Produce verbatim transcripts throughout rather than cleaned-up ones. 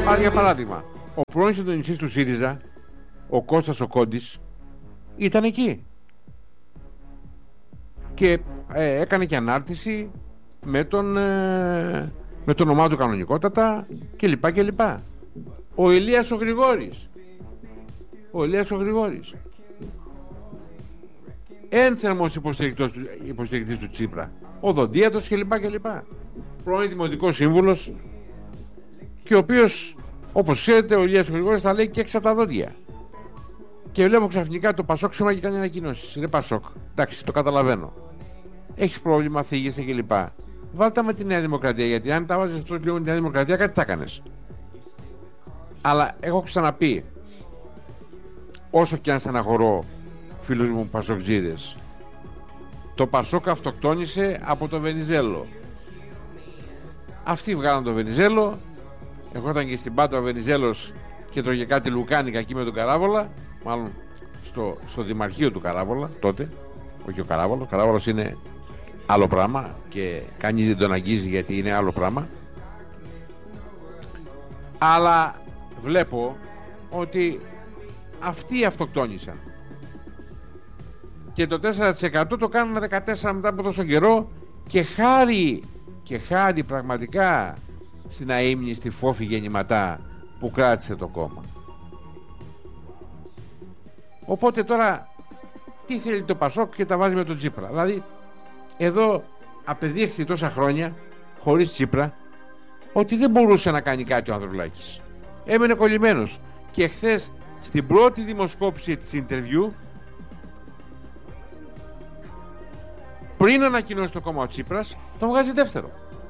Άρα, για παράδειγμα, ο πρώην συντονιστής του ΣΥΡΙΖΑ, ο Κώστας ο Κόντης, ήταν εκεί και ε, έκανε και ανάρτηση με τον ε, με το όνομά του κανονικότατα κλπ κλπ. Ο Ηλίας ο Γρηγόρης ο Ηλίας ο Γρηγόρης ένθερμος υποστηρικτής, υποστηρικτής του Τσίπρα, οδοντίατος κλπ κλπ. Πρώην δημοτικός σύμβουλος, και ο οποίος, όπως ξέρετε, ο Ηλίας ο Γρηγόρης τα λέει και έξω από τα δόντια. Και βλέπω ξαφνικά το Πασόκ σήμερα και κάνει ανακοινώσεις. Είναι Πασόκ. Εντάξει, το καταλαβαίνω. Έχεις πρόβλημα, θίγεσαι κλπ. Βάλτε με τη Νέα Δημοκρατία, γιατί αν τα βάζεις στο κλειό με τη Νέα Δημοκρατία, κάτι θα κάνεις. Αλλά έχω ξαναπεί, όσο και αν στεναχωρώ φίλους μου Πασοκτζίδες, το Πασόκ αυτοκτόνησε από το Βενιζέλο. Αυτοί βγάλαν το Βενιζέλο. Εγώ ήταν και στην Πάτρα ο Βενιζέλος και τρώγε κάτι λουκάνικα εκεί με τον Καράβολα. Μάλλον στο, στο δημαρχείο του Καράβολα τότε. Όχι ο Καράβολο. Ο Καράβολος είναι άλλο πράγμα και κανείς δεν τον αγγίζει γιατί είναι άλλο πράγμα. Αλλά βλέπω ότι αυτοί αυτοκτόνησαν. Και το τέσσερα τοις εκατό το κάνουν δεκατέσσερα μετά από τόσο καιρό, και χάρη, και χάρη πραγματικά στην αείμνηστη Φόφη Γεννηματά που κράτησε το κόμμα. Οπότε τώρα τι θέλει το Πασόκ και τα βάζει με τον Τσίπρα. Δηλαδή εδώ απεδείχθη τόσα χρόνια χωρίς Τσίπρα ότι δεν μπορούσε να κάνει κάτι ο Ανδρουλάκης. Έμενε κολλημένος. Και χθες στην πρώτη δημοσκόπηση της interview, πριν ανακοινώσει το κόμμα ο Τσίπρας, τον βγάζει δεύτερο.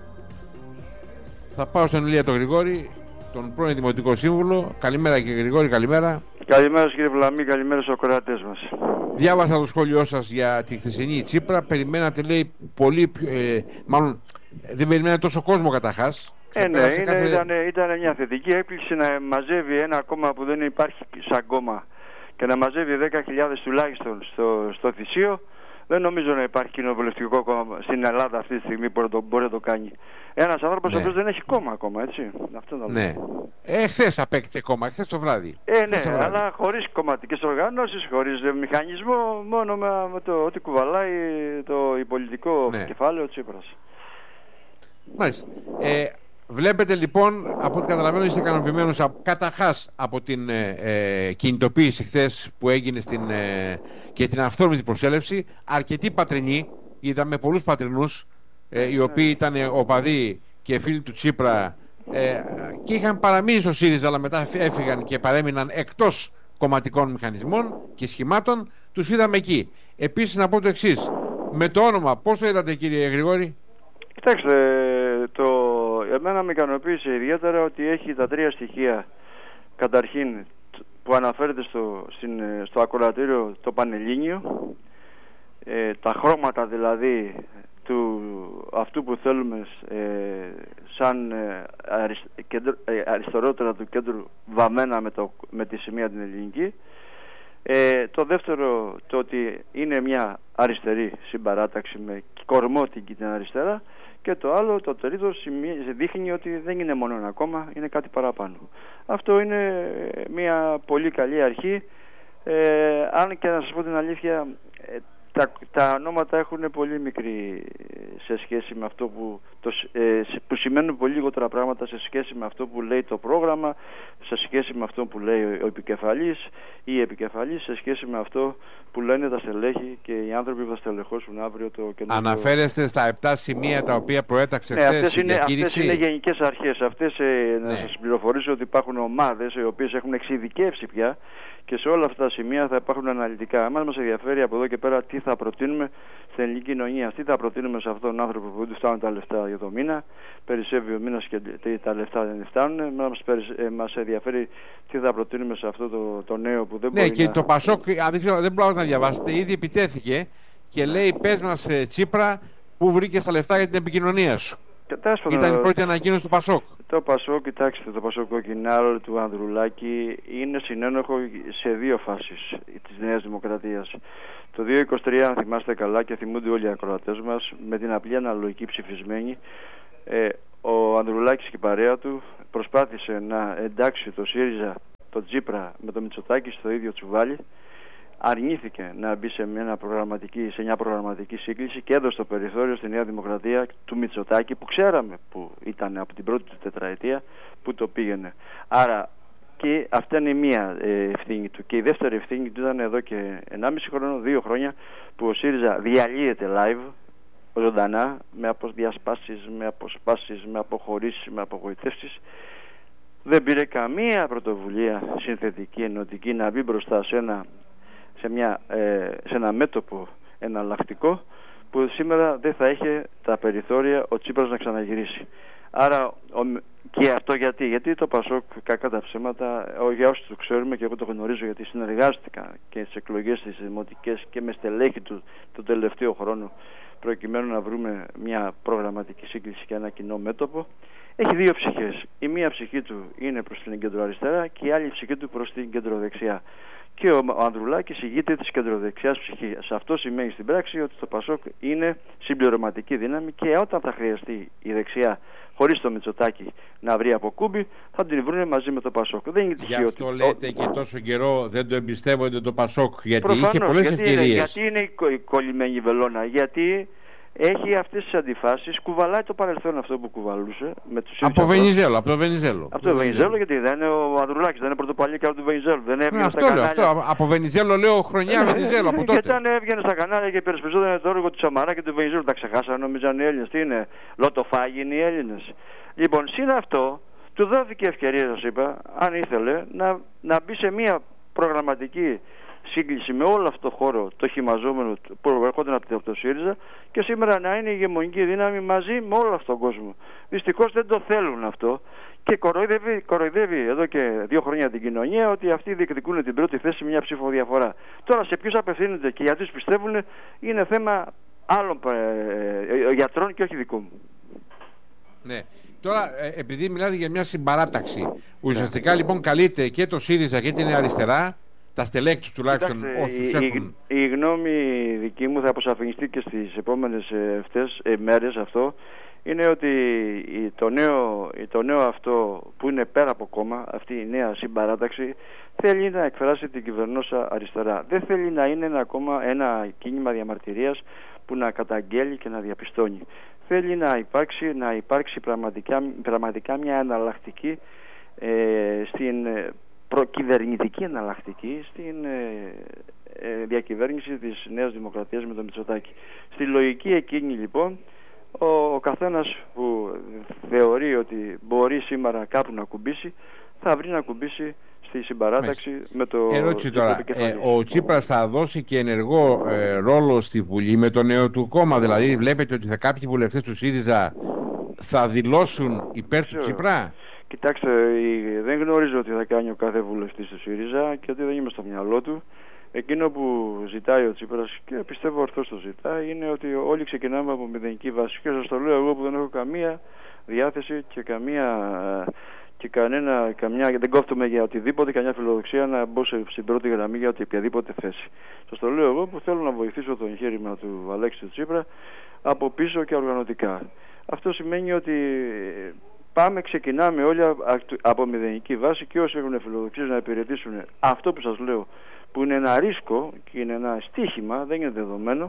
Θα πάω στον Ηλία τον Γρηγόρη, τον πρώην Δημοτικό Σύμβουλο. Καλημέρα κύριε Γρηγόρη, καλημέρα. Καλημέρα κύριε Βλαμή, καλημέρα στους ακροατές μας. Διάβασα το σχόλιο σας για τη χθεσινή Τσίπρα. Περιμένατε, λέει, πολύ πιο, ε, μάλλον δεν περιμένατε τόσο κόσμο καταρχάς. Ε, ναι, είναι, κάθε... ήταν, ήταν μια θετική έκπληξη να μαζεύει ένα κόμμα που δεν υπάρχει σαν κόμμα και να μαζεύει δέκα χιλιάδες τουλάχιστον στο, στο Θησίο. Δεν νομίζω να υπάρχει κοινοβουλευτικό κόμμα στην Ελλάδα αυτή τη στιγμή που το, μπορεί να το κάνει. Ένας άνθρωπος ο οποίος δεν έχει κόμμα ακόμα, έτσι. Αυτό το ναι. Ε, χθες απέκτησε κόμμα, χθες το βράδυ. Ε, ναι, βράδυ. Αλλά χωρίς κομματικές οργανώσεις, χωρίς μηχανισμό, μόνο με, με το ότι κουβαλάει το πολιτικό ναι. κεφάλαιο Τσίπρας. Μάλιστα. Ε, βλέπετε λοιπόν, από ό,τι καταλαβαίνω, είστε ικανοποιημένος καταρχάς από την ε, ε, κινητοποίηση χθες που έγινε στην, ε, και την αυθόρμητη προσέλευση. Αρκετοί πατρινοί, είδαμε πολλούς πατρινούς ε, οι οποίοι ήταν οπαδοί και φίλοι του Τσίπρα ε, και είχαν παραμείνει στο ΣΥΡΙΖΑ, αλλά μετά έφυγαν και παρέμειναν εκτός κομματικών μηχανισμών και σχημάτων. Τους είδαμε εκεί. Επίσης να πω το εξής, με το όνομα πώς το είδατε κύριε Γρηγόρη? Κοιτάξτε, το... εμένα με ικανοποίησε ιδιαίτερα ότι έχει τα τρία στοιχεία. Καταρχήν που αναφέρεται στο, στην, στο ακροατήριο το Πανελλήνιο, ε, τα χρώματα δηλαδή του, αυτού που θέλουμε ε, σαν ε, αρισ, κέντρο, ε, αριστερότερα του κέντρου βαμμένα με, το, με τη σημαία την ελληνική. Ε, το δεύτερο, το ότι είναι μια αριστερή συμπαράταξη με κορμό την αριστερά. Και το άλλο, το τρίτο, δείχνει ότι δεν είναι μόνο ένα κόμμα, είναι κάτι παραπάνω. Αυτό είναι μια πολύ καλή αρχή. Ε, αν και να σας πω την αλήθεια, ε, τα, τα ονόματα έχουν πολύ μικρή σε σχέση με αυτό που, το, ε, που σημαίνουν πολύ λιγότερα πράγματα σε σχέση με αυτό που λέει το πρόγραμμα, σε σχέση με αυτό που λέει ο επικεφαλής ή η επικεφαλής, σε σχέση με αυτό που λένε τα στελέχη και οι άνθρωποι που θα στελεχώσουν αύριο το καινούργιο. Αναφέρεστε στα επτά σημεία τα οποία προέταξε ναι, χθες αυτές η είναι, διακήρυξη. Αυτές είναι γενικές αρχές. Αυτές, ε, ναι. Να σας πληροφορήσω ότι υπάρχουν ομάδες οι οποίες έχουν εξειδικεύσει πια και σε όλα αυτά τα σημεία θα υπάρχουν αναλυτικά. Εμάς μας ενδιαφέρει από εδώ και πέρα τι θα προτείνουμε στην ελληνική κοινωνία. Τι θα προτείνουμε σε αυτόν τον άνθρωπο που δεν του φτάνουν τα λεφτά για το μήνα, περισσεύει ο μήνας και τα λεφτά δεν φτάνουν. Μας, ε, μας ενδιαφέρει τι θα προτείνουμε σε αυτό το, το νέο που δεν ναι, μπορεί και να... το Πασόκ, δεν, δεν μπορώ να διαβάσετε, ήδη επιτέθηκε και λέει πες μας Τσίπρα που βρήκες τα λεφτά για την επικοινωνία σου. Κατάσπατα, ήταν η πρώτη ανακοίνωση του Πασόκ. Το Πασόκ, κοιτάξτε, το Πασόκ Κοκκινάλ του Ανδρουλάκη είναι συνένοχο σε δύο φάσεις της Νέας Δημοκρατίας. Το δύο χιλιάδες είκοσι τρία, αν θυμάστε καλά και θυμούνται όλοι οι ακροατές μας, με την απλή αναλογική ψηφισμένη, ε, ο Ανδρουλάκης και η παρέα του προσπάθησε να εντάξει το ΣΥΡΙΖΑ, το Τσίπρα με το Μητσοτάκη στο ίδιο τσουβάλι. Αρνήθηκε να μπει σε μια προγραμματική, σε μια προγραμματική σύγκληση και έδωσε το περιθώριο στη Νέα Δημοκρατία του Μητσοτάκη, που ξέραμε που ήταν από την πρώτη του τετραετία που το πήγαινε. Άρα και αυτή είναι η μία ευθύνη του. Και η δεύτερη ευθύνη του ήταν εδώ και ενάμιση χρόνο, δύο χρόνια, που ο ΣΥΡΙΖΑ διαλύεται live, ζωντανά, με διασπάσεις, με αποσπάσεις, με αποχωρήσεις, με απογοητεύσεις. Δεν πήρε καμία πρωτοβουλία συνθετική, ενωτική, να μπει μπροστά σε ένα, σε μια, ε, σε ένα μέτωπο εναλλακτικό, που σήμερα δεν θα είχε τα περιθώρια ο Τσίπρας να ξαναγυρίσει. Άρα, ο, και αυτό γιατί, γιατί το Πασόκ, κακά τα ψέματα, για όσους το ξέρουμε και εγώ το γνωρίζω, γιατί συνεργάστηκα και στις εκλογές τις δημοτικές και με στελέχη του τον τελευταίο χρόνο, προκειμένου να βρούμε μια προγραμματική σύγκληση και ένα κοινό μέτωπο, έχει δύο ψυχές. Η μία ψυχή του είναι προς την κεντροαριστερά και η άλλη ψυχή του προς την κεντροδεξιά. Και ο Ανδρουλάκης ηγείται της κεντροδεξιάς ψυχής. Αυτό σημαίνει στην πράξη ότι το Πασόκ είναι συμπληρωματική δύναμη και όταν θα χρειαστεί η δεξιά, χωρίς το Μητσοτάκη, να βρει από κούμπι, θα την βρουν μαζί με το Πασόκ. Δεν είναι τυχαίο. Γι' αυτό ότι... λέτε και τόσο καιρό δεν το εμπιστεύονται το Πασόκ, γιατί Προφανώς, είχε πολλές γιατί ευκαιρίες. Είναι, γιατί είναι η κολλημένη βελόνα, γιατί έχει αυτές τις αντιφάσεις, κουβαλάει το παρελθόν αυτό που κουβαλούσε. Με τους από Βενιζέλο, από το Βενιζέλο. Από το Βενιζέλο, γιατί δεν είναι ο Ανδρουλάκης, δεν είναι πρωτοπαλί του Βενιζέλου. Δεν έβγαινε ναι, στα αυτό κανάλια. Λέω, αυτό, από Βενιζέλο λέω χρονιά Βενιζέλο, από τότε. Και όταν έβγαινε στα κανάλια και υπερασπιζόταν το όργο του Σαμαρά και του Βενιζέλου, τα ξεχάσανε, νόμιζαν οι Έλληνες. Τι είναι, λοτοφάγοι είναι οι Έλληνες. Λοιπόν, συν αυτό, του δόθηκε ευκαιρία, σας είπα, αν ήθελε, να, να μπει σε μια προγραμματική σύγκληση με όλο αυτό το χώρο το χυμαζόμενο που προερχόταν από το ΣΥΡΙΖΑ και σήμερα να είναι η ηγεμονική δύναμη μαζί με όλο αυτόν τον κόσμο. Δυστυχώς δεν το θέλουν αυτό και κοροϊδεύει, κοροϊδεύει εδώ και δύο χρόνια την κοινωνία ότι αυτοί διεκδικούν την πρώτη θέση μια ψηφοδιαφορά. Τώρα σε ποιους απευθύνονται και γιατί τους πιστεύουν είναι θέμα άλλων ε, γιατρών και όχι δικού μου. Ναι. Τώρα, επειδή μιλάτε για μια συμπαράταξη, ουσιαστικά λοιπόν καλείται και το ΣΥΡΙΖΑ και την αριστερά, τα στελέχη τους τουλάχιστον, όσους έχουν... Η, η γνώμη δική μου θα αποσαφινιστεί και στις επόμενες αυτές ε, μέρες αυτό, είναι ότι το νέο, το νέο αυτό που είναι πέρα από κόμμα, αυτή η νέα συμπαράταξη, θέλει να εκφράσει την κυβερνόσα αριστερά. Δεν θέλει να είναι ένα, κόμμα, ένα κίνημα διαμαρτυρίας που να καταγγέλει και να διαπιστώνει. Θέλει να υπάρξει, να υπάρξει πραγματικά, πραγματικά μια εναλλακτική ε, στην προκυβερνητική εναλλακτική στην ε, ε, διακυβέρνηση της Νέας Δημοκρατίας με τον Μητσοτάκη. Στη λογική εκείνη λοιπόν, ο, ο καθένας που θεωρεί ότι μπορεί σήμερα κάπου να κουμπίσει, θα βρει να κουμπίσει στη συμπαράταξη Μες. με το... Ερώτηση τώρα, ε, ο Τσίπρας θα δώσει και ενεργό ε, ρόλο στη Βουλή με το νέο του κόμμα, δηλαδή βλέπετε ότι θα κάποιοι βουλευτές του ΣΥΡΙΖΑ θα δηλώσουν υπέρ του Τσίπρα? Κοιτάξτε, δεν γνωρίζω τι θα κάνει ο κάθε βουλευτής του ΣΥΡΙΖΑ και ότι δεν είμαι στο μυαλό του. Εκείνο που ζητάει ο Τσίπρας, και πιστεύω ορθώς το ζητάει, είναι ότι όλοι ξεκινάμε από μηδενική βάση. Και σας το λέω εγώ που δεν έχω καμία διάθεση και καμία... και κανένα, καμιά, δεν κόφτομαι για οτιδήποτε, καμιά φιλοδοξία να μπω στην πρώτη γραμμή για οποιαδήποτε θέση. Σας το λέω εγώ που θέλω να βοηθήσω το εγχείρημα του Αλέξη του Τσίπρα από πίσω και οργανωτικά. Αυτό σημαίνει ότι πάμε, ξεκινάμε όλοι από μηδενική βάση και όσοι έχουν φιλοδοξίες να υπηρετήσουν αυτό που σας λέω, που είναι ένα ρίσκο και είναι ένα στοίχημα, δεν είναι δεδομένο,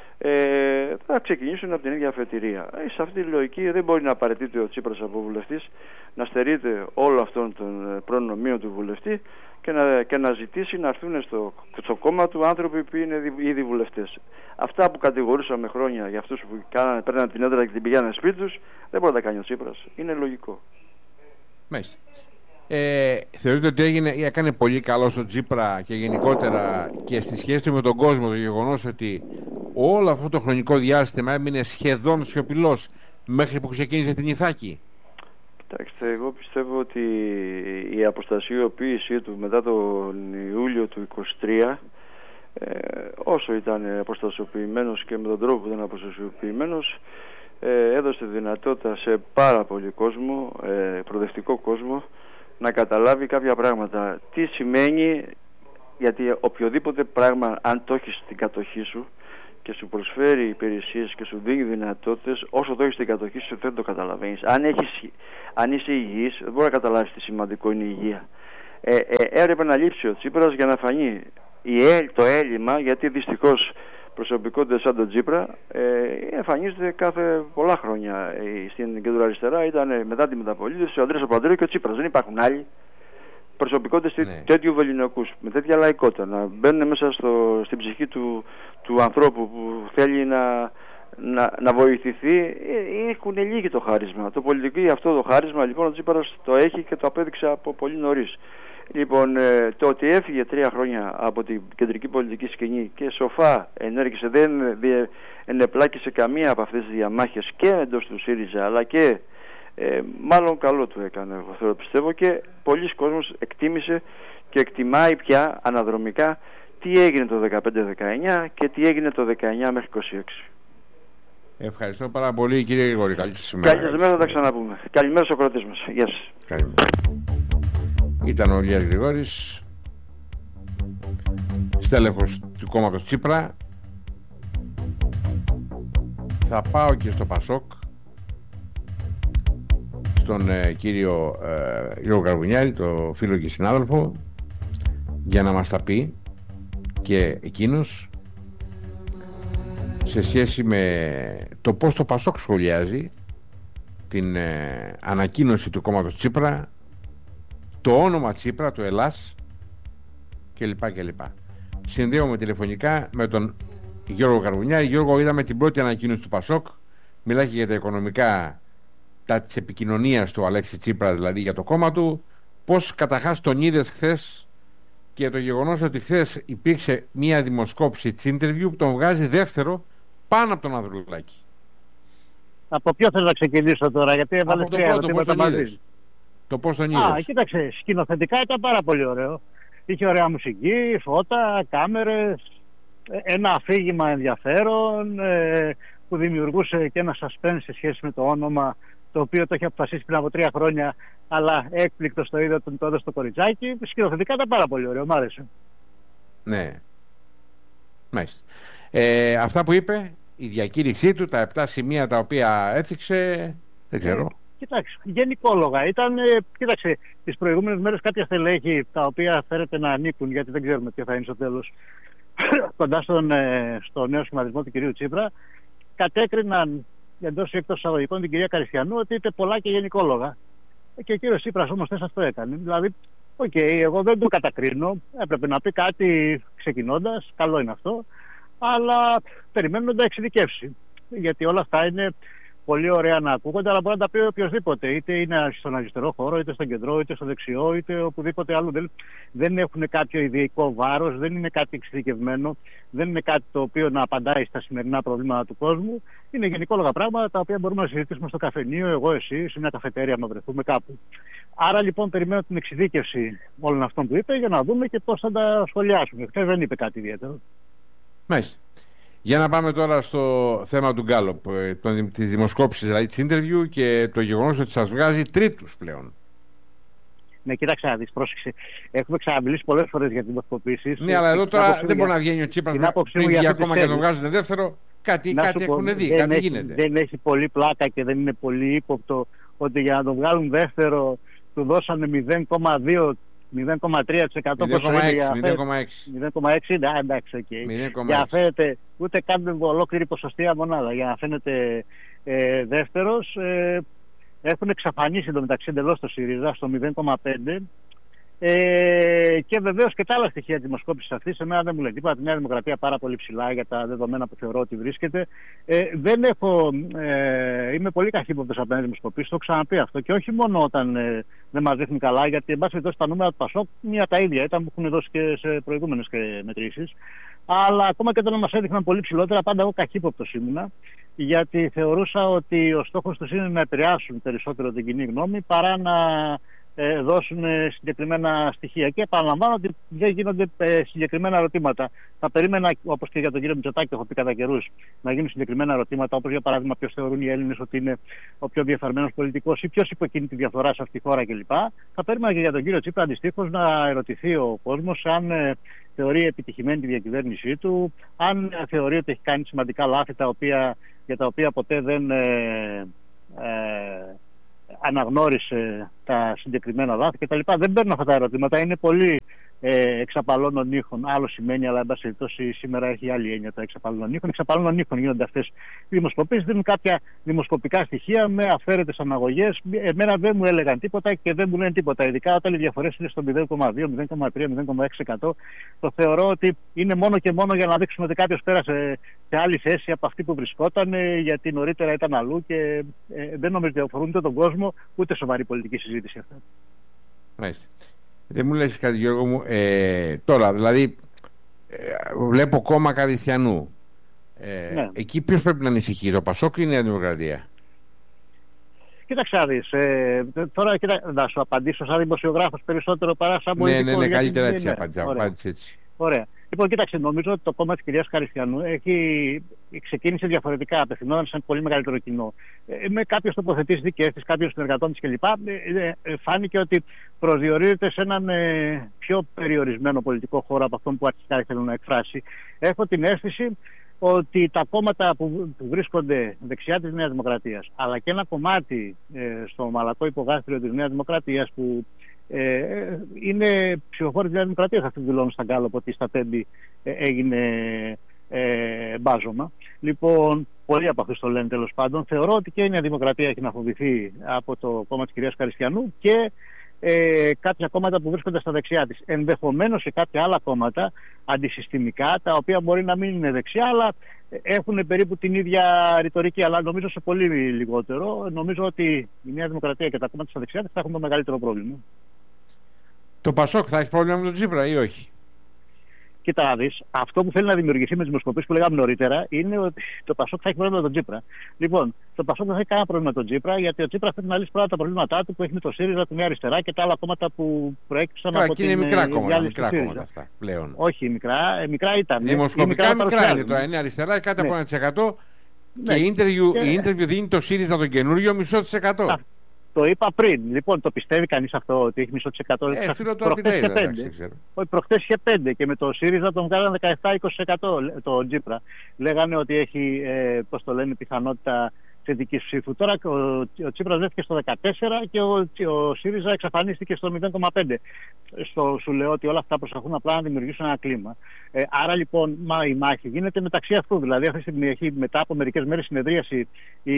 ε, θα ξεκινήσουν από την ίδια αφετηρία. Ε, σε αυτή τη λογική δεν μπορεί να απαραίτηται ο Τσίπρας από βουλευτής να στερείται όλο αυτόν τον προνομίο του βουλευτή και να, και να ζητήσει να έρθουν στο, στο κόμμα του άνθρωποι που είναι ήδη βουλευτές. Αυτά που κατηγορούσαμε χρόνια για αυτούς που κάνανε, παίρναν την έδρα και την πηγαίνανε σπίτι τους, δεν μπορεί να τα κάνει ο Τσίπρας. Είναι λογικό. Μάλιστα. Ε, θεωρείτε ότι έγινε, έκανε πολύ καλό στον Τσίπρα και γενικότερα και στη σχέση του με τον κόσμο το γεγονός ότι όλο αυτό το χρονικό διάστημα έμεινε σχεδόν σιωπηλός μέχρι που ξεκίνησε την Ιθάκη? Κοιτάξτε, εγώ πιστεύω ότι η αποστασιοποίησή του μετά τον Ιούλιο του είκοσι τρία, ε, όσο ήταν αποστασιοποιημένος και με τον τρόπο που ήταν αποστασιοποιημένος, ε, έδωσε δυνατότητα σε πάρα πολύ κόσμο, ε, προοδευτικό κόσμο, να καταλάβει κάποια πράγματα. Τι σημαίνει, γιατί οποιοδήποτε πράγμα αν το έχεις στην κατοχή σου και σου προσφέρει υπηρεσίες και σου δίνει δυνατότητες, όσο το έχεις στην κατοχή σου δεν το καταλαβαίνεις. Αν, έχεις, αν είσαι υγιής, δεν μπορεί να καταλάβεις τι σημαντικό είναι η υγεία. Ε, ε, έπρεπε να λείψει ο Τσίπρας για να φανεί η, το έλλειμμα, γιατί δυστυχώς προσωπικότητες σαν τον Τσίπρα ε, εμφανίζεται κάθε πολλά χρόνια ε, στην κεντροαριστερά. Ήταν μετά τη μεταπολίτευση ο Ανδρέας Παπανδρέου και ο Τσίπρας. Δεν υπάρχουν άλλοι προσωπικότητες ναι. τέτοιου βεληνικούς, με τέτοια λαϊκότητα, να μπαίνουν μέσα στο, στην ψυχή του, του ανθρώπου που θέλει να, να, να βοηθηθεί. Ε, έχουν λίγοι το χάρισμα. Το πολιτικό αυτό το χάρισμα λοιπόν ο Τσίπρας το έχει και το απέδειξε από πολύ νωρίς. Λοιπόν, ε, το ότι έφυγε τρία χρόνια από την κεντρική πολιτική σκηνή και σοφά ενέργησε, δεν ενεπλάκησε καμία από αυτές τις διαμάχες και εντός του ΣΥΡΙΖΑ, αλλά και ε, μάλλον καλό του έκανε, εγώ θέλω πιστεύω, και πολλοί κόσμος εκτίμησε και εκτιμάει πια αναδρομικά τι έγινε το δεκαπέντε δεκαεννιά και τι έγινε το δεκαεννιά μέχρι είκοσι έξι. Ευχαριστώ πάρα πολύ κύριε Γρηγόρη. Καλή σας ημέρα. Καλή σας ημέρα, θα τα ξαναπούμε. Καλημέρα στους ακροατές μας. Γεια σας. Καλημέρα. Ήταν ο Ηλίας Γρηγόρης, στέλεχος του κόμματος Τσίπρα. Θα πάω και στο Πασόκ, στον ε, κύριο ε, Γιώργο Καρβουνιάρη, το φίλο και συνάδελφο, για να μας τα πει και εκείνος σε σχέση με το πώς το Πασόκ σχολιάζει την ε, ανακοίνωση του κόμματος Τσίπρα, το όνομα Τσίπρα, το Ελλάς κλπ. κλπ. Συνδέομαι τηλεφωνικά με τον Γιώργο Καρβουνιάρη. Γιώργο, είδαμε την πρώτη ανακοίνωση του Πασόκ. Μιλάει για τα οικονομικά, τα της επικοινωνίας του Αλέξη Τσίπρα, δηλαδή για το κόμμα του. Πώς καταρχάς τον είδες χθες και το γεγονός ότι χθες υπήρξε μια δημοσκόπηση της interview που τον βγάζει δεύτερο πάνω από τον Ανδρουλάκη. Από ποιο θέλω να ξεκινήσω τώρα, γιατί έβαλε τρία ερωτήματα μαζί. Το πώς τον είδες? Α, κοίταξε, σκηνοθετικά ήταν πάρα πολύ ωραίο. Είχε ωραία μουσική, φώτα, κάμερες, ένα αφήγημα ενδιαφέρον ε, που δημιουργούσε και ένα suspense σε σχέση με το όνομα, το οποίο το είχε αποφασίσει πριν από τρία χρόνια, αλλά έκπληκτο το είδε τον τότε στο κοριτσάκι. Σκηνοθετικά ήταν πάρα πολύ ωραίο, μ' άρεσε. Ναι. Μάλιστα. Ε, αυτά που είπε, η διακήρυξή του, τα επτά σημεία τα οποία έθιξε, δεν ξέρω. Ε, Κοιτάξτε, γενικόλογα ήταν, ε, κοίταξε, τις προηγούμενες μέρες κάποια στελέχη τα οποία φέρεται να ανήκουν, γιατί δεν ξέρουμε ποιο θα είναι στο τέλος, κοντά στον, ε, στο νέο σχηματισμό του κυρίου Τσίπρα, κατέκριναν εντός ή εκτός εισαγωγικών την κυρία Καριστιανού ότι είπε πολλά και γενικόλογα. Και ο κύριος Τσίπρας όμως δεν αυτό έκανε. Δηλαδή, οκ, okay, εγώ δεν το κατακρίνω, έπρεπε να πει κάτι ξεκινώντας, καλό είναι αυτό, αλλά περιμένω να τα εξειδικεύσει. Γιατί όλα αυτά είναι πολύ ωραία να ακούγονται, αλλά μπορεί να τα πει οποιοδήποτε. Είτε είναι στον αριστερό χώρο, είτε στον κεντρό, είτε στο δεξιό, είτε οπουδήποτε άλλο. Δεν, δεν έχουν κάποιο ειδικό βάρος, δεν είναι κάτι εξειδικευμένο, δεν είναι κάτι το οποίο να απαντάει στα σημερινά προβλήματα του κόσμου. Είναι γενικόλογα πράγματα τα οποία μπορούμε να συζητήσουμε στο καφενείο, εγώ, εσύ, σε μια καφετέρια, να βρεθούμε κάπου. Άρα λοιπόν περιμένω την εξειδίκευση όλων αυτών που είπε για να δούμε και πώς θα τα σχολιάσουμε. Χθες δεν είπε κάτι ιδιαίτερο. Μάλιστα. Για να πάμε τώρα στο θέμα του Γκάλοπ, της δημοσκόπησης, δηλαδή της interview, και το γεγονός ότι σας βγάζει τρίτους πλέον. Ναι, κοίταξε να δεις, πρόσεξε. Έχουμε ξαναμιλήσει πολλές φορές για δημοσκοπήσεις. Ναι, αλλά εδώ τώρα δεν μπορεί να βγαίνει ο Τσίπρας πριν βγει ακόμα και να τον βγάζουν δεύτερο. Κάτι, κάτι έχουν δει, δεν κάτι έχει, γίνεται. Δεν έχει πολύ πλάκα και δεν είναι πολύ ύποπτο ότι για να τον βγάλουν δεύτερο του δώσανε μηδέν κόμμα δύο μηδέν κόμμα τρία τοις εκατό μηδέν κόμμα έξι μηδέν κόμμα έξι μηδέν κόμμα έξι, ναι, εντάξει, οκ. Okay. Για να φαίνεται, ούτε καν ολόκληρη ποσοστία μονάδα, για να φαίνεται ε, δεύτερος. Ε, έχουν εξαφανίσει εντωμεταξύ εντελώς το ΣΥΡΙΖΑ στο μηδέν κόμμα πέντε. Ε, και βεβαίως και τα άλλα στοιχεία της δημοσκόπησης αυτής, σε μένα δεν μου λέει τίποτα. Τη Νέα Δημοκρατία πάρα πολύ ψηλά για τα δεδομένα που θεωρώ ότι βρίσκεται. Ε, δεν έχω, ε, είμαι πολύ καχύποπτος από τις δημοσκοπήσεις, το έχω ξαναπεί αυτό. Και όχι μόνο όταν ε, δεν μας δείχνουν καλά, γιατί εν πάση περιπτώσει τα νούμερα του Πασόκ μία τα ίδια ήταν που έχουν δώσει και σε προηγούμενες μετρήσεις. Αλλά ακόμα και όταν μας έδειχναν πολύ ψηλότερα, πάντα εγώ καχύποπτος ήμουνα. Γιατί θεωρούσα ότι ο στόχος τους είναι να επηρεάσουν περισσότερο την κοινή γνώμη παρά να ε, δώσουν συγκεκριμένα στοιχεία. Και επαναλαμβάνω ότι δεν γίνονται ε, συγκεκριμένα ερωτήματα. Θα περίμενα, όπως και για τον κύριο Μητσοτάκη, έχω πει κατά καιρούς, να γίνουν συγκεκριμένα ερωτήματα, όπως για παράδειγμα ποιος θεωρούν οι Έλληνες ότι είναι ο πιο διαφθαρμένος πολιτικός ή ποιος υποκίνει τη διαφθορά σε αυτή τη χώρα κλπ. Θα περίμενα και για τον κύριο Τσίπρα αντιστοίχως να ερωτηθεί ο κόσμος αν ε, θεωρεί επιτυχημένη τη διακυβέρνησή του, αν θεωρεί ότι έχει κάνει σημαντικά λάθη τα οποία, για τα οποία ποτέ δεν ε, ε, αναγνώρισε τα συγκεκριμένα λάθη κτλ. Δεν παίρνω αυτά τα ερωτήματα, είναι πολύ ε, εξαπαλώνων ήχων. Άλλο σημαίνει, αλλά εν πάση περιπτώσει σήμερα έχει άλλη έννοια τα εξαπαλώνων ήχων. Εξαπαλώνων ήχων γίνονται αυτές οι δημοσκοπήσεις, δίνουν κάποια δημοσκοπικά στοιχεία με αφαίρετες αναγωγές. Εμένα δεν μου έλεγαν τίποτα και δεν μου λένε τίποτα. Ειδικά όταν οι διαφορές είναι στο μηδέν κόμμα δύο, μηδέν κόμμα τρία, μηδέν κόμμα έξι τοις εκατό, το θεωρώ ότι είναι μόνο και μόνο για να δείξουμε ότι κάποιος πέρασε σε άλλη θέση από αυτή που βρισκόταν, γιατί νωρίτερα ήταν αλλού και ε, δεν νομίζω ότι αφορούν ούτε τον κόσμο ούτε σοβαρή πολιτική συζήτηση αυτά. Μάλιστα. Δεν μου λες κάτι, Γιώργο μου, ε, τώρα δηλαδή ε, βλέπω κόμμα Καριστιανού, ε, ναι. Εκεί ποιος πρέπει να ανησυχεί, το Πασόκ ή η Νέα Δημοκρατία? Κοίταξε να δεις, ε, τώρα κοίτα, να σου απαντήσω σαν δημοσιογράφος περισσότερο παρά σαν πολιτικός. Ναι, ναι, ναι, καλύτερα έτσι ναι, απάντησε έτσι. Ωραία. Λοιπόν, κοίταξε, νομίζω ότι το κόμμα της κυρίας Καριστιανού έχει ξεκίνησε διαφορετικά, απευθυνόταν σε ένα πολύ μεγαλύτερο κοινό. Ε, με κάποιες τοποθετήσεις δικές της, κάποιων συνεργατών της κλπ. Ε, ε, φάνηκε ότι προσδιορίζεται σε έναν ε, πιο περιορισμένο πολιτικό χώρο από αυτόν που αρχικά ήθελε να εκφράσει. Έχω την αίσθηση ότι τα κόμματα που, που βρίσκονται δεξιά της Νέας Δημοκρατίας, αλλά και ένα κομμάτι ε, στο μαλακό υπογάστριο της Νέας Δημοκρατίας που Ε, είναι ψηφοφόροι της Νέας Δημοκρατίας αυτοί που δηλώνουν στα Γκάλοπ ότι στα Τέμπη ε, έγινε ε, μπάζωμα. Λοιπόν, πολλοί από αυτούς το λένε τέλος πάντων. Θεωρώ ότι και η Νέα Δημοκρατία έχει να φοβηθεί από το κόμμα της κυρίας Καριστιανού και ε, κάποια κόμματα που βρίσκονται στα δεξιά της. Ενδεχομένως και κάποια άλλα κόμματα αντισυστημικά, τα οποία μπορεί να μην είναι δεξιά, αλλά έχουν περίπου την ίδια ρητορική, αλλά νομίζω σε πολύ λιγότερο. Νομίζω ότι η Νέα Δημοκρατία και τα κόμματα στα δεξιά της θα έχουν το μεγαλύτερο πρόβλημα. Το Πασόκ θα έχει πρόβλημα με τον Τσίπρα ή όχι? Κοίτα να δεις, αυτό που θέλει να δημιουργηθεί με τις δημοσκοπήσεις που λέγαμε νωρίτερα είναι ότι το Πασόκ θα έχει πρόβλημα με τον Τσίπρα. Λοιπόν, το Πασόκ δεν θα έχει κανένα πρόβλημα με τον Τσίπρα, γιατί ο Τσίπρας πρέπει να λύσει πρώτα τα προβλήματά του που έχει με το ΣΥΡΙΖΑ, τη Νέα Αριστερά και τα άλλα κόμματα που προέκυψαν Καλά, από και την είναι μικρά κόμματα, μικρά κόμματα αυτά πλέον. Όχι, μικρά, ε, μικρά ήταν. Δημοσκοπικά μικρά, μικρά είναι τώρα. Είναι αριστερά, κάτι από ένα τοις εκατό και η interview δίνει το ΣΥΡΙΖΑ τον καινούριο μισό της εκατό. Το είπα πριν. Λοιπόν, το πιστεύει κανείς αυτό ότι έχει μισό της εκατό? Ε, φίλο το προχτές είχε πέντε. Όχι, προχτές είχε πέντε και με το ΣΥΡΙΖΑ τον βγάλανε δεκαεπτά με είκοσι τοις εκατό το Τσίπρα. Λέγανε ότι έχει, ε, πώς το λένε, πιθανότητα θετικής ψήφου. Τώρα ο, ο Τσίπρας βρέθηκε στο δεκατέσσερα και ο, ο ΣΥΡΙΖΑ εξαφανίστηκε στο μηδέν κόμμα πέντε. Στο, σου λέω ότι όλα αυτά προσπαθούν απλά να δημιουργήσουν ένα κλίμα. Ε, άρα λοιπόν μα, η μάχη γίνεται μεταξύ αυτού. Δηλαδή αυτή τη στιγμή έχει μετά από μερικές μέρες συνεδρίαση η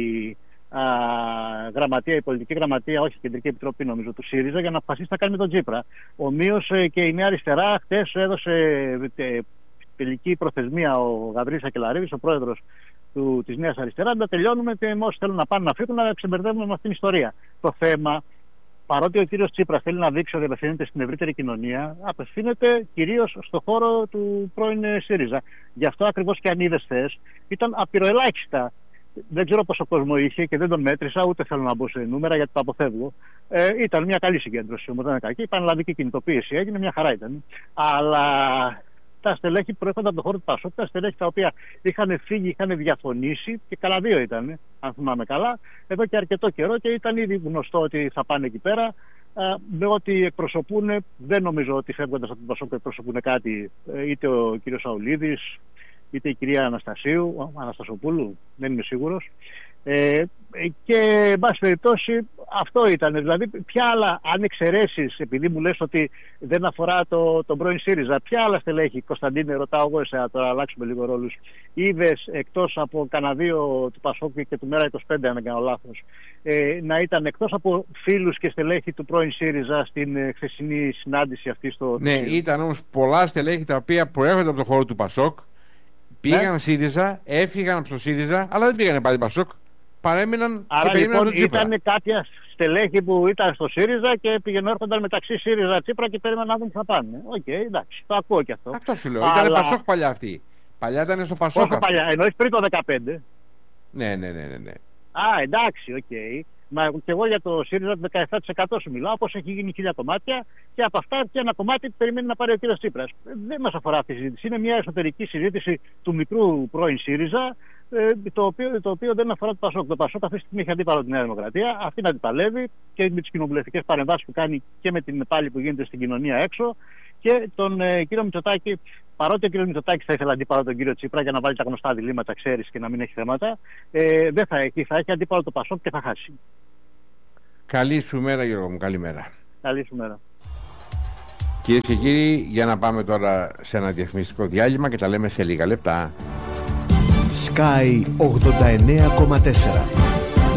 Α, γραμματεία, η πολιτική γραμματεία, όχι η Κεντρική Επιτροπή νομίζω του ΣΥΡΙΖΑ, για να αποφασίσει τι θα κάνει με τον Τσίπρα. Ομοίως ε, και η Νέα Αριστερά χτες έδωσε ε, τελική προθεσμία ο Γαβρίλης Ακελαρίδης, ο πρόεδρος του, της Νέας Αριστεράς, να τελειώνουμε και όσοι θέλουν να πάνε να φύγουν να ξεμπερδεύουμε με αυτήν την ιστορία. Το θέμα, παρότι ο κύριος Τσίπρας θέλει να δείξει ότι απευθύνεται στην ευρύτερη κοινωνία, απευθύνεται κυρίως στον χώρο του πρώην ΣΥΡΙΖΑ. Γι' αυτό ακριβώς και αν είδες χθες, ήταν απειροελάχιστα. Δεν ξέρω πόσο κόσμο είχε και δεν τον μέτρησα, ούτε θέλω να μπω σε νούμερα γιατί το αποφεύγω. Ε, ήταν μια καλή συγκέντρωση όμως, δεν ήταν κακή. Η πανελλαδική κινητοποίηση έγινε, μια χαρά ήταν. Αλλά τα στελέχη που προέρχονταν από τον χώρο του Πασόκ, τα στελέχη τα οποία είχαν φύγει, είχαν διαφωνήσει, και καλά δύο ήταν, αν θυμάμαι καλά, εδώ και αρκετό καιρό και ήταν ήδη γνωστό ότι θα πάνε εκεί πέρα. Με ό,τι εκπροσωπούν, δεν νομίζω ότι φεύγοντας από τον Πασόκ εκπροσωπούν κάτι, είτε ο κ. Σαουλίδης, είτε η κυρία Αναστασίου, Αναστασοπούλου, δεν είμαι σίγουρος. Ε, και εν πάση περιπτώσει αυτό ήταν. Δηλαδή, ποια άλλα, αν εξαιρέσεις, επειδή μου λες ότι δεν αφορά το, τον πρώην ΣΥΡΙΖΑ, ποια άλλα στελέχη, Κωνσταντίνε, ρωτάω εγώ εσένα, τώρα αλλάξουμε λίγο ρόλους, είδες εκτός από κανένα δύο του Πασόκ και του Μέρα είκοσι πέντε, αν δεν κάνω λάθος, ε, να ήταν εκτός από φίλους και στελέχη του πρώην ΣΥΡΙΖΑ στην ε, χθεσινή συνάντηση αυτή στο. Ναι, ήταν όμως πολλά στελέχη τα οποία προέρχονται από τον χώρο του Πασόκ. Πήγαν ναι. ΣΥΡΙΖΑ, έφυγαν από το ΣΥΡΙΖΑ, αλλά δεν πήγανε πάλι Πασόκ. Παρέμειναν. Άρα, και περίμεναν λοιπόν, τον Τσίπρα. Ήταν κάποια στελέχη που ήταν στο ΣΥΡΙΖΑ και πήγαιναν έρχονταν μεταξύ ΣΥΡΙΖΑ Τσίπρα και περίμεναν να δουν τι θα πάνε. Οκ, okay, εντάξει, το ακούω και αυτό. Αυτό σου λέω. Αλλά... Ήταν Πασόκ παλιά αυτή. Παλιά ήταν στο Πασόκ. Όσο παλιά, εννοείς πριν το δεκαπέντε. Ναι, ναι, ναι, ναι, ναι. Α, εντάξει, οκ. Okay. Μα και εγώ για το ΣΥΡΙΖΑ το δεκαεπτά τοις εκατό σου μιλάω, όπως έχει γίνει χίλια κομμάτια, και από αυτά και ένα κομμάτι που περιμένει να πάρει ο κύριος Τσίπρας. Δεν μας αφορά αυτή η συζήτηση. Είναι μια εσωτερική συζήτηση του μικρού πρώην ΣΥΡΙΖΑ, το οποίο, το οποίο δεν αφορά το Πασόκ. Το Πασόκ αυτή τη στιγμή έχει αντίπαλο τη Νέα Δημοκρατία, αυτή να αντιπαλεύει και με τις κοινοβουλευτικές παρεμβάσεις που κάνει και με την πάλι που γίνεται στην κοινωνία έξω Και τον ε, κύριο Μητσοτάκη, παρότι ο κύριος Μητσοτάκης θα ήθελε αντίπαλο τον κύριο Τσίπρα για να βάλει τα γνωστά διλήμματα, ξέρεις, και να μην έχει θέματα, ε, δεν θα έχει, θα έχει αντίπαλο το Πασόκ και θα χάσει. Καλή σου μέρα, Γιώργο μου, καλή μέρα. Καλή σου μέρα. Κυρίες και κύριοι, για να πάμε τώρα σε ένα διαφημιστικό διάλειμμα και τα λέμε σε λίγα λεπτά. Sky ογδόντα εννέα κόμμα τέσσερα